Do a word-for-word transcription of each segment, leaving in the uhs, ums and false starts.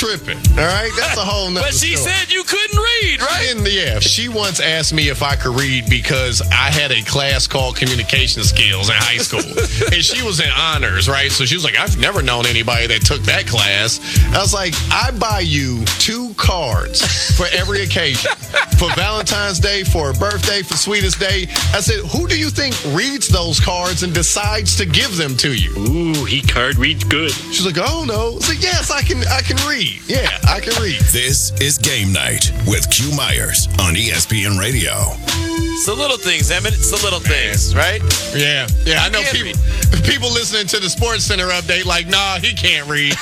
tripping. All right, that's a whole nother But she story. said you couldn't read, right? And yeah, she once asked me if I could read because I had a class called communication skills in high school. And she was in honors, right? So she was like, I've never known anybody that took that class. I was like, I buy you two cards for every occasion. For Valentine's Day, for a birthday, for Sweetest Day. I said, who do you think reads those cards and decides to give them to you? Ooh, he card reads good. She's like, oh no. I was like, yes, I can I can read. Yeah, I can read. This is Game Night with Q Myers on E S P N Radio. It's the little things, Emmett. It's the little things, right? Yeah, yeah. I know can't people people listening to the Sports Center update like, nah, he can't read.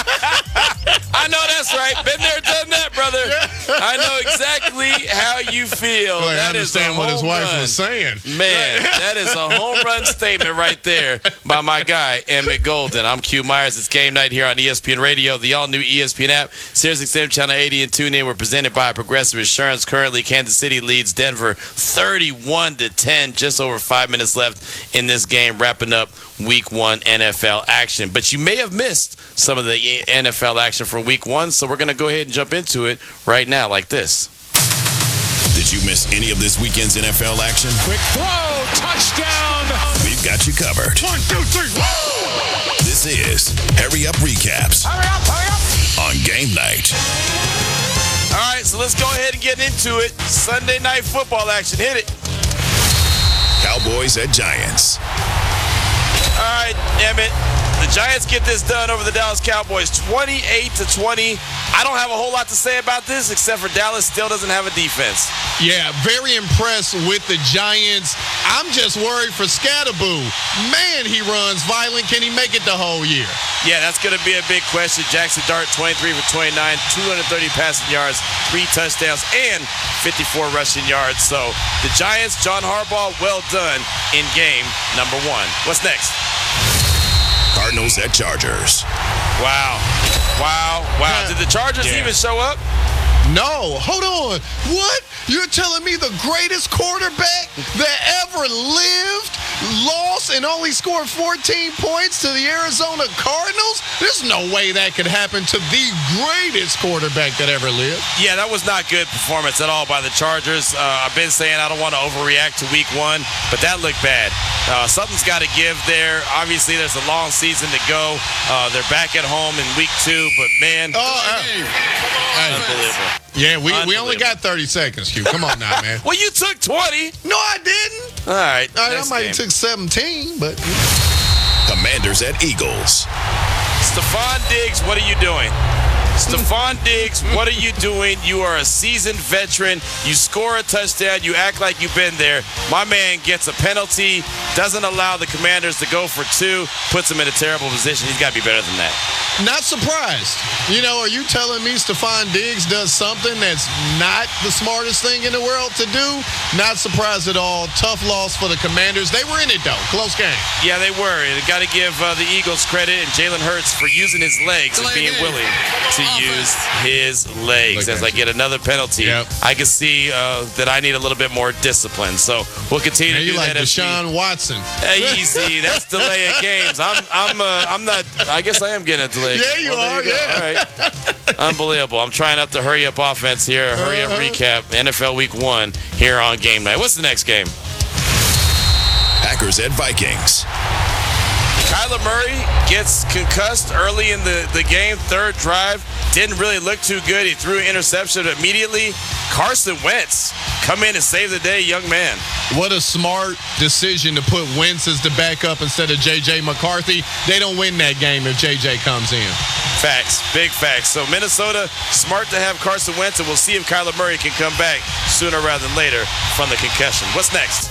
I know that's right. Been there, done that, brother. I know exactly how you feel. Boy, I that is a understand what his home wife run. was saying. Man, that is a home run statement right there by my guy, Emmett Golden. I'm Q Myers. It's Game Night here on E S P N Radio, the all-new E S P N app, Sirius X M Channel eighty, and tune in. We're presented by Progressive Insurance. Currently, Kansas City leads Denver thirty-one to ten. Just over five minutes left in this game, wrapping up Week One N F L action. But you may have missed some of the N F L action from Week One, so we're going to go ahead and jump into it right now, like this. Did you miss any of this weekend's N F L action? Quick throw, touchdown. We've got you covered. One, two, three. This is Hurry Up Recaps Hurry up, hurry up. on Game Night. All right, so let's go ahead and get into it. Sunday night football action. Hit it. Cowboys at Giants. All right, Emmett. The Giants get this done over the Dallas Cowboys, twenty-eight to twenty. I don't have a whole lot to say about this, except for Dallas still doesn't have a defense. Yeah, very impressed with the Giants. I'm just worried for Scatterboo. Man, he runs violent. Can he make it the whole year? Yeah, that's going to be a big question. Jackson Dart, twenty-three for twenty-nine, two hundred thirty passing yards, three touchdowns, and fifty-four rushing yards. So the Giants, John Harbaugh, well done in game number one. What's next? Cardinals at Chargers. Wow. Wow. Wow. Did the Chargers Yeah. even show up? No, hold on. What? You're telling me the greatest quarterback that ever lived lost and only scored fourteen points to the Arizona Cardinals? There's no way that could happen to the greatest quarterback that ever lived. Yeah, that was not good performance at all by the Chargers. Uh, I've been saying I don't want to overreact to week one, but that looked bad. Uh, something's got to give there. Obviously, there's a long season to go. Uh, they're back at home in week two, but man, Oh, uh, unbelievable. yeah, we, we only Unbelievable. got thirty seconds, Q. Come on now, man. Well, you took twenty. No, I didn't. All right. I, I next might game. have took seventeen, but Commanders at Eagles. Stephon Diggs, what are you doing? Stephon Diggs, what are you doing? You are a seasoned veteran. You score a touchdown. You act like you've been there. My man gets a penalty, doesn't allow the Commanders to go for two, puts him in a terrible position. He's got to be better than that. not surprised. You know, are you telling me Stephon Diggs does something that's not the smartest thing in the world to do? Not surprised at all. Tough loss for the Commanders. They were in it, though. Close game. Yeah, they were. Got to give uh, the Eagles credit and Jalen Hurts for using his legs and being willing to use his legs. Look As at I get another penalty, Yep. I can see uh, that I need a little bit more discipline. So we'll continue Man, to you do like that. as we- Deshaun Watson. Hey, easy. That's delay of games. I'm, I'm, uh, I'm not. I guess I am getting a delay. Yeah, you Well, are, there go. yeah. All right. Unbelievable. I'm trying out the hurry up offense here. Hurry up Uh-huh. recap. N F L Week One here on Game Night. What's the next game? Packers at Vikings. Kyler Murray gets concussed early in the, the game, third drive. Didn't really look too good. He threw an interception immediately. Carson Wentz come in and save the day, young man. What a smart decision to put Wentz as the backup instead of J J McCarthy. They don't win that game if J J comes in. Facts, big facts. So Minnesota, smart to have Carson Wentz, and we'll see if Kyler Murray can come back sooner rather than later from the concussion. What's next?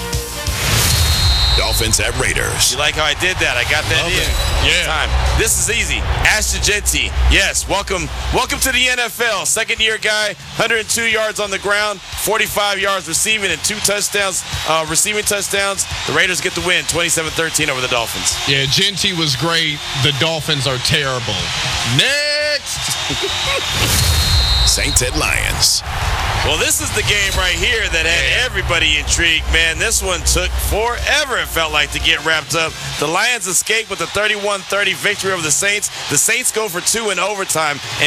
Dolphins at Raiders. You like how I did that? I got that Love in. it. Yeah. Time. This is easy. Ashton Genty. Yes, welcome welcome to the N F L. Second year guy, one hundred two yards on the ground, forty-five yards receiving, and two touchdowns, uh, receiving touchdowns. The Raiders get the win, twenty-seven thirteen over the Dolphins. Yeah, Genty was great. The Dolphins are terrible. Next. Saints at Lions. Well, this is the game right here that had everybody intrigued, man. This one took forever, it felt like, to get wrapped up. The Lions escape with a thirty-one thirty victory over the Saints. The Saints go for two in overtime, and